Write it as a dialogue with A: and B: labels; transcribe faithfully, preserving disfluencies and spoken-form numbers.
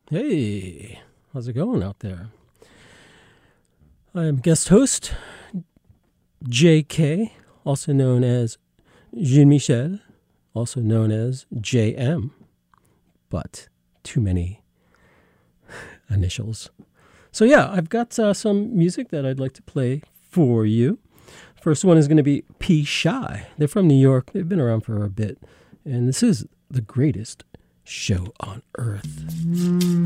A: Hey, how's it going out there? I am guest host J K, also known as Jean Michel, also known as J M, but too many initials. So yeah, I've got uh, some music that I'd like to play for you. First one is going to be P. Shy. They're from New York. They've been around for a bit. And this is the greatest show on earth.